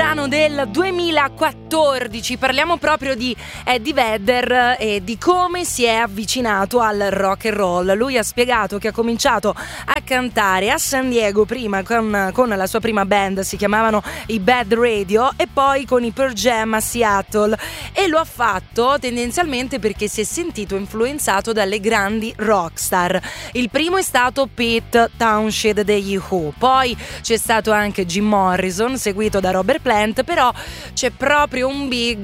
brano del 2014, parliamo proprio di Eddie Vedder e di come si è avvicinato al rock and roll. Lui ha spiegato che ha cominciato a cantare a San Diego prima con la sua prima band, si chiamavano i Bad Radio, e poi con i Pearl Jam a Seattle, e lo ha fatto tendenzialmente perché si è sentito influenzato dalle grandi rockstar. Il primo è stato Pete Townshend degli Who, poi c'è stato anche Jim Morrison, seguito da Robert Plant, però c'è proprio un big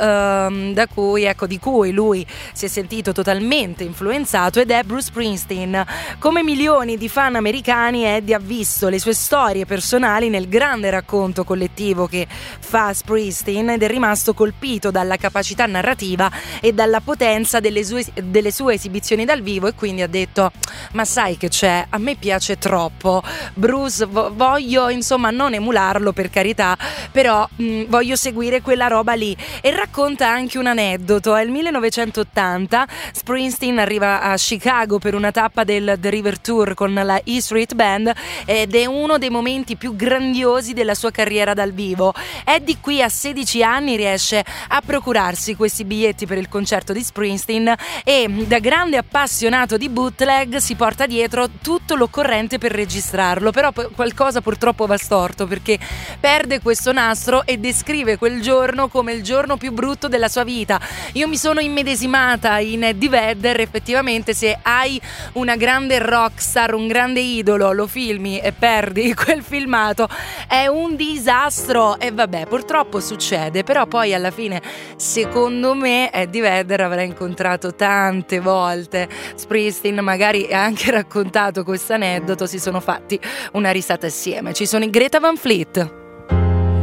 di cui lui si è sentito totalmente influenzato, ed è Bruce Springsteen. Come milioni di fan americani, Eddie ha visto le sue storie personali nel grande racconto collettivo che fa Springsteen, ed è rimasto colpito dalla capacità narrativa e dalla potenza delle sue esibizioni dal vivo, e quindi ha detto: ma sai che c'è, a me piace troppo Bruce, voglio insomma non emularlo, per carità, però voglio seguire quella roba lì. E racconta anche un aneddoto. È il 1980, Springsteen arriva a Chicago per una tappa del The River Tour con la E Street Band, ed è uno dei momenti più grandiosi della sua carriera dal vivo. Eddie qui a 16 anni riesce a procurarsi questi biglietti per il concerto di Springsteen, e da grande appassionato di bootleg si porta dietro tutto l'occorrente per registrarlo, però qualcosa purtroppo va storto, perché perde questo nastro e descrive quel giorno come il giorno più brutto della sua vita. Io mi sono immedesimata in Eddie Vedder. Effettivamente, se hai una grande rockstar, un grande idolo, lo filmi e perdi quel filmato, è un disastro. E vabbè, purtroppo succede, però poi alla fine secondo me Eddie Vedder avrà incontrato tante volte Springsteen, magari ha anche raccontato questo aneddoto, si sono fatti una risata assieme. Ci sono i Greta Van Fleet.